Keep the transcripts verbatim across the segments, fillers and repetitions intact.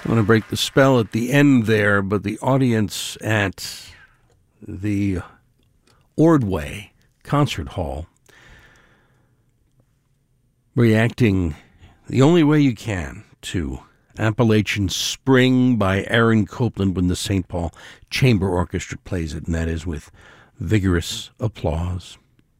I'm going to break the spell at the end there, but the audience at the Ordway Concert Hall reacting the only way you can to Appalachian Spring by Aaron Copland when the Saint Paul Chamber Orchestra plays it, and that is with vigorous applause.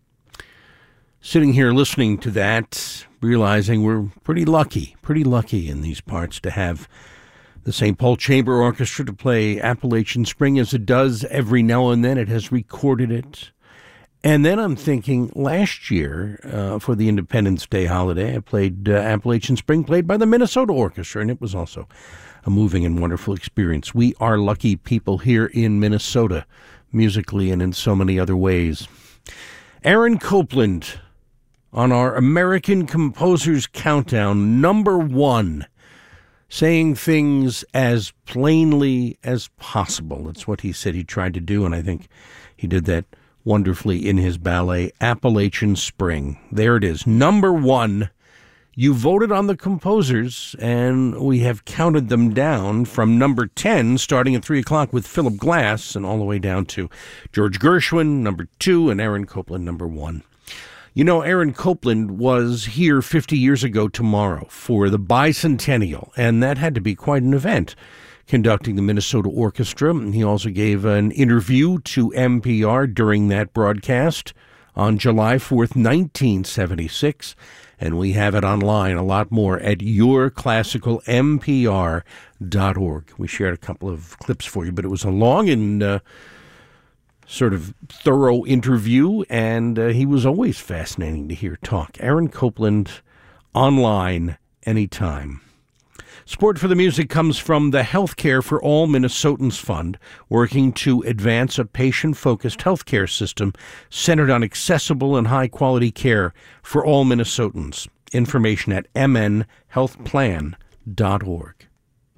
Sitting here listening to that, realizing we're pretty lucky, pretty lucky in these parts to have the Saint Paul Chamber Orchestra to play Appalachian Spring as it does every now and then. It has recorded it. And then I'm thinking, last year, uh, for the Independence Day holiday, I played uh, Appalachian Spring, played by the Minnesota Orchestra, and it was also a moving and wonderful experience. We are lucky people here in Minnesota, musically and in so many other ways. Aaron Copland on our American Composers Countdown, number one, saying things as plainly as possible. That's what he said he tried to do, and I think he did that wonderfully in his ballet, Appalachian Spring. There it is, number one. You voted on the composers, and we have counted them down from number ten, starting at three o'clock with Philip Glass, and all the way down to George Gershwin, number two, and Aaron Copland, number one. You know, Aaron Copland was here fifty years ago tomorrow for the bicentennial, and that had to be quite an event, conducting the Minnesota Orchestra. He also gave an interview to N P R during that broadcast on July fourth, nineteen seventy-six, and we have it online, a lot more, at your classical n p r dot org. We shared a couple of clips for you, but it was a long and uh, sort of thorough interview, and uh, he was always fascinating to hear talk. Aaron Copland, online, anytime. Support for the music comes from the Healthcare for All Minnesotans Fund, working to advance a patient-focused healthcare system centered on accessible and high-quality care for all Minnesotans. Information at m n health plan dot org.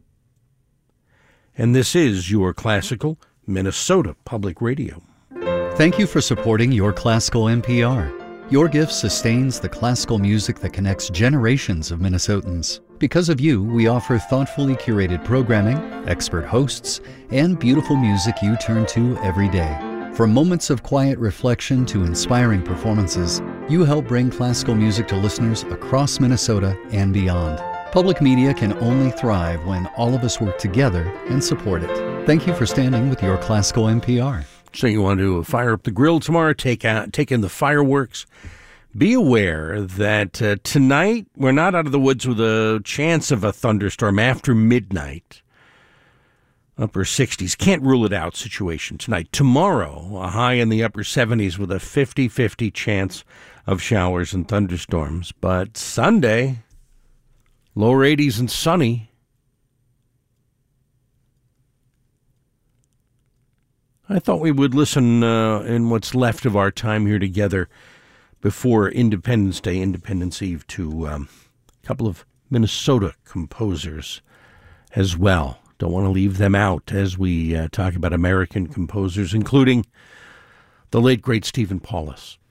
And this is your classical Minnesota Public Radio. Thank you for supporting Your Classical N P R. Your gift sustains the classical music that connects generations of Minnesotans. Because of you, we offer thoughtfully curated programming, expert hosts, and beautiful music you turn to every day. From moments of quiet reflection to inspiring performances, you help bring classical music to listeners across Minnesota and beyond. Public media can only thrive when all of us work together and support it. Thank you for standing with Your Classical N P R. So you want to fire up the grill tomorrow, take out, take in the fireworks. Be aware that uh, tonight we're not out of the woods with a chance of a thunderstorm after midnight. Upper sixties. Can't rule it out situation tonight. Tomorrow, a high in the upper seventies with a fifty-fifty chance of showers and thunderstorms. But Sunday, lower eighties and sunny. I thought we would listen uh, in what's left of our time here together before Independence Day, Independence Eve, to um, a couple of Minnesota composers as well. Don't want to leave them out as we uh, talk about American composers, including the late, great Stephen Paulus.